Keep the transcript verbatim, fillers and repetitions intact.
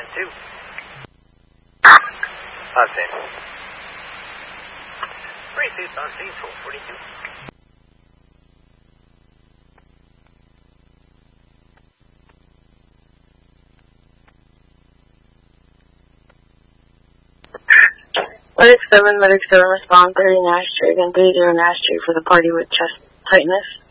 two. On scene. Three suits on scene, twelve forty-two. Medic seven, Medic seven, respond thirty Nash Street and three zero Nash Street for the party with chest tightness.